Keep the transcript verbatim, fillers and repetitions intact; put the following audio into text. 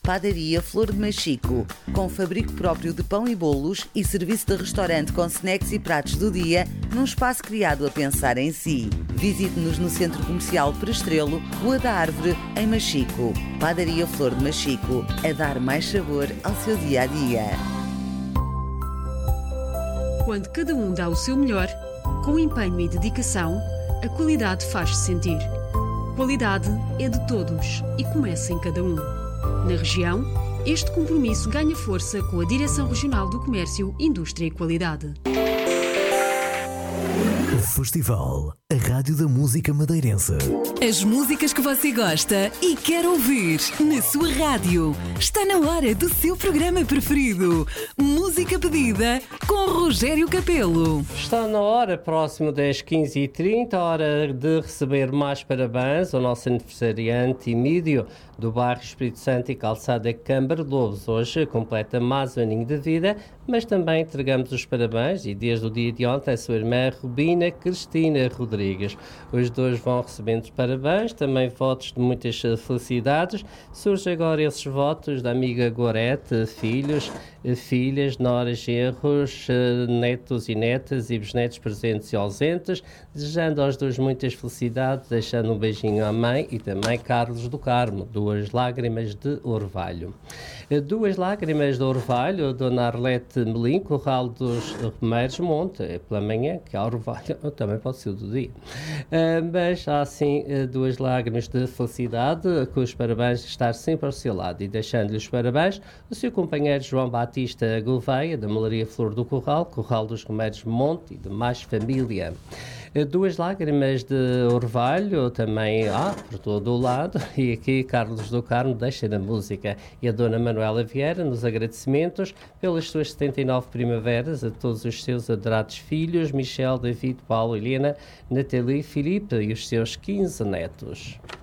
Padaria Flor de Machico, com fabrico próprio de pão e bolos e serviço de restaurante com snacks e pratos do dia, num espaço criado a pensar em si. Visite-nos no Centro Comercial Prestrelo, Rua da Árvore, em Machico. Padaria Flor de Machico, a dar mais sabor ao seu dia-a-dia. Quando cada um dá o seu melhor, com empenho e dedicação, a qualidade faz-se sentir. Qualidade é de todos e começa em cada um. Na região, este compromisso ganha força com a Direção Regional do Comércio, Indústria e Qualidade. Festival, a Rádio da Música Madeirense. As músicas que você gosta e quer ouvir na sua rádio. Está na hora do seu programa preferido. Música pedida com Rogério Capelo. Está na hora, próximo das quinze e trinta, hora de receber mais parabéns ao nosso aniversariante Emílio, do bairro Espírito Santo e Calçada Câmara de Lobos. Hoje completa mais um aninho de vida, mas também entregamos os parabéns, e desde o dia de ontem, a sua irmã Rubina Cristina Rodrigues. Os dois vão recebendo os parabéns, também votos de muitas felicidades. Surgem agora esses votos da amiga Gorete, filhos, filhas, noras, genros, netos e netas e bisnetos presentes e ausentes, desejando aos dois muitas felicidades, deixando um beijinho à mãe e também Carlos do Carmo, Duas Lágrimas de Orvalho. Duas Lágrimas de Orvalho, Dona Arlete Melim, Corral dos Romeiros Monte, é pela manhã, que há Orvalho, também pode ser do dia. Uh, mas há assim uh, duas lágrimas de felicidade, com os parabéns de estar sempre ao seu lado, e deixando-lhe os parabéns o seu companheiro João Batista Gouveia, da Malaria Flor do Corral, Corral dos Romeiros Monte e de mais família. Duas Lágrimas de Orvalho também há por todo o lado, e aqui Carlos do Carmo deixa da música, e a Dona Manuela Vieira nos agradecimentos pelas suas setenta e nove primaveras a todos os seus adorados filhos, Michel, David, Paulo, Helena, Nathalie, Filipe e os seus quinze netos.